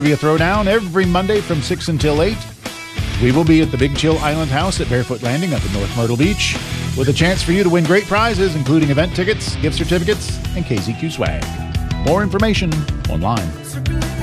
Trivia Throwdown every Monday from 6 until 8. We will be at the Big Chill Island House at Barefoot Landing up in North Myrtle Beach with a chance for you to win great prizes, including event tickets, gift certificates, and KZQ swag. More information online.